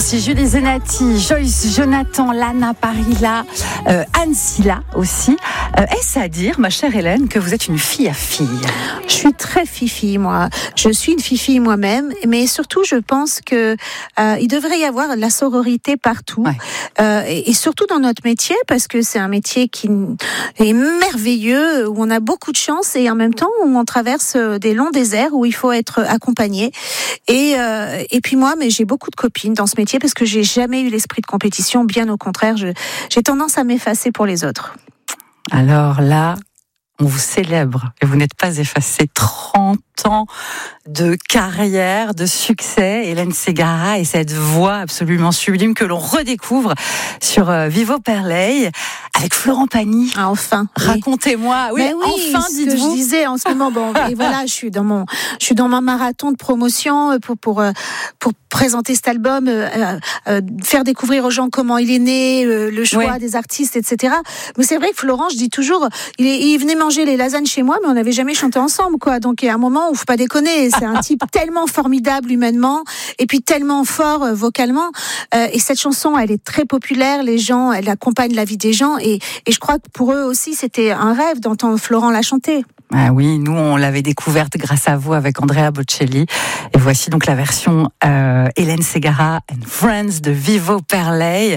aussi Julie Zenati, Joyce Jonathan, Lana Parilla, Anne Silla aussi. Est-ce à dire, ma chère Hélène, que vous êtes une fille à fille? Je suis très fifi, moi. Je suis une fifi moi-même, mais surtout, je pense que il devrait y avoir de la sororité partout, et surtout dans notre métier, parce que c'est un métier qui est merveilleux, où on a beaucoup de chance et en même temps où on traverse des longs déserts où il faut être accompagné. Et puis moi, mais j'ai beaucoup de copines dans ce métier parce que j'ai jamais eu l'esprit de compétition. Bien au contraire, j'ai tendance à m'effacer pour les autres. Alors là, on vous célèbre et vous n'êtes pas effacé. 30 ans de carrière, de succès, Hélène Ségara et cette voix absolument sublime que l'on redécouvre sur Vivo Perley avec Florent Pagny. Ah, enfin. Racontez-moi. Oui, enfin, ce dites-vous. que je disais en ce moment. Bon, et voilà, je suis dans mon marathon de promotion pour présenter cet album, faire découvrir aux gens comment il est né, le choix des artistes, etc. Mais c'est vrai que Florent, je dis toujours, il venait manger les lasagnes chez moi, mais on n'avait jamais chanté ensemble, quoi. Donc, il y a un moment où faut pas déconner. C'est un type tellement formidable humainement et puis tellement fort vocalement. Et cette chanson, elle est très populaire. Les gens, elle accompagne la vie des gens. Et je crois que pour eux aussi, c'était un rêve d'entendre Florent la chanter. Ah oui, nous on l'avait découverte grâce à vous avec Andrea Bocelli. Et voici donc la version Hélène Ségara and Friends de Vivo Perley.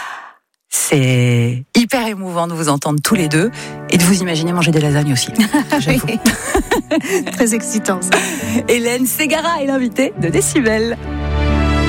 C'est hyper émouvant de vous entendre tous les deux et de vous imaginer manger des lasagnes aussi. J'avoue. Très excitant ça. Hélène Ségara est l'invitée de Décibel.